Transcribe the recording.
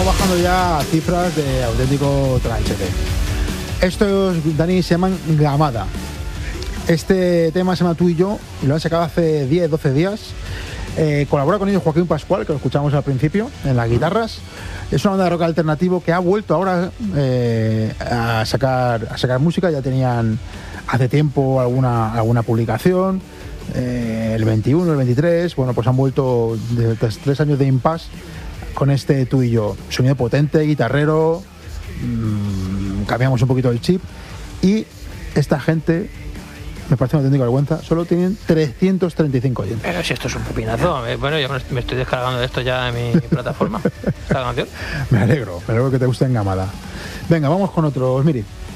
bajando ya a cifras de auténtico tranchete. Estos, Dani, se llaman Gamada. Este tema se llama Tú y Yo y lo han sacado hace 10-12 días. Colabora con ellos Joaquín Pascual, que lo escuchamos al principio, en las guitarras. Es una banda de rock alternativo que ha vuelto ahora a sacar música. Ya tenían hace tiempo alguna publicación, el 21, el 23. Bueno, pues han vuelto tras 3 años de impasse con este Tú y Yo. Sonido potente, guitarrero, cambiamos un poquito el chip. Y esta gente, me parece una auténtica vergüenza, solo tienen 335 oyentes. Pero si esto es un pepinazo. Bueno, yo me estoy descargando de esto ya en mi plataforma. Esta canción. Me alegro que te guste en Gamada. Venga, vamos con otros, Miri.